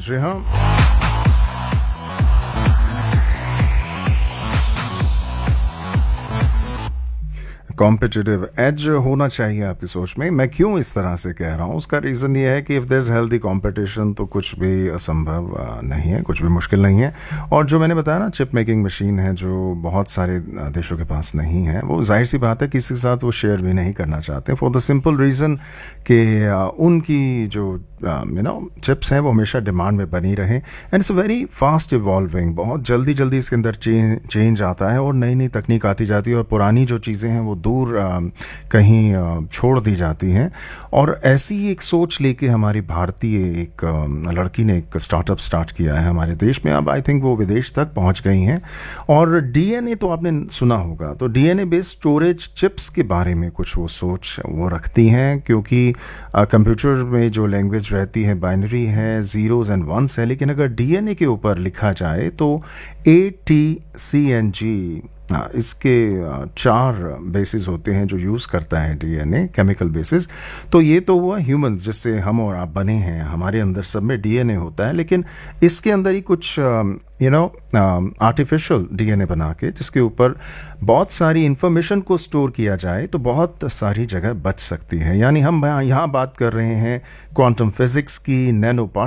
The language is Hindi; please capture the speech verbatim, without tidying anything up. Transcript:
जी हाँ, कॉम्पिटिटिव एज होना चाहिए आपकी सोच में। मैं क्यों इस तरह से कह रहा हूँ, उसका रीज़न ये है कि if there is healthy competition तो कुछ भी असंभव अ, नहीं है, कुछ भी मुश्किल नहीं है। और जो मैंने बताया ना, चिप मेकिंग मशीन है जो बहुत सारे अ, देशों के पास नहीं है, वो जाहिर सी बात है किसी के साथ वो शेयर भी नहीं करना चाहते, फॉर द सिंपल रीज़न कि अ, उनकी जो यू नो चिप्स हैं वो हमेशा डिमांड में बनी रहे। And it's very fast evolving, बहुत जल्दी जल्दी इसके अंदर चेंज चेंज आता है और नई नई तकनीक आती जाती है, और पुरानी जो चीज़ें हैं वो दूर अ, कहीं अ, छोड़ दी जाती हैं। और ऐसी ही एक सोच लेके हमारी भारतीय एक अ, लड़की ने एक स्टार्टअप स्टार्ट किया है हमारे देश में। अब आई थिंक वो विदेश तक पहुंच गई हैं। और डीएनए तो आपने सुना होगा, तो डीएनए बेस्ड स्टोरेज चिप्स के बारे में कुछ वो सोच वो रखती हैं, क्योंकि कंप्यूटर में जो लैंग्वेज रहती है बाइनरी है, जीरोज एंड वंस है, लेकिन अगर डीएनए के ऊपर लिखा जाए तो A T C N G, हाँ, इसके अ, चार बेसिस होते हैं जो यूज़ करता है डीएनए, केमिकल बेसिस। तो ये तो हुआ ह्यूमंस जिससे हम और आप बने हैं, हमारे अंदर सब में डीएनए होता है, लेकिन इसके अंदर ही कुछ यू नो आर्टिफिशियल डीएनए बना के जिसके ऊपर बहुत सारी इंफॉर्मेशन को स्टोर किया जाए तो बहुत सारी जगह बच सकती है। यानी हम यहाँ यहाँ बात कर रहे हैं क्वांटम फिजिक्स की, नैनो